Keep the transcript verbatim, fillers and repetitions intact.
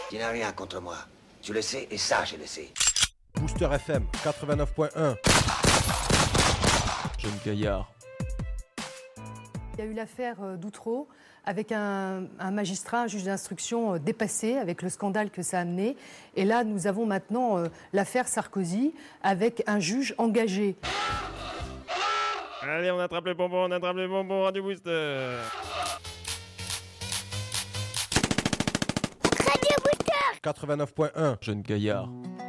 Tu n'as rien contre moi. Tu le sais, et ça, je le sais. Booster F M quatre-vingt-neuf point un. Jeune Gaillard. Il y a eu l'affaire d'Outreau avec un, un magistrat, un juge d'instruction dépassé avec le scandale que ça a amené. Et là, nous avons maintenant euh, l'affaire Sarkozy avec un juge engagé. Allez, on attrape les bonbons, on attrape les bonbons, Radio Booster. quatre-vingt-neuf point un. Jeune Gaillard.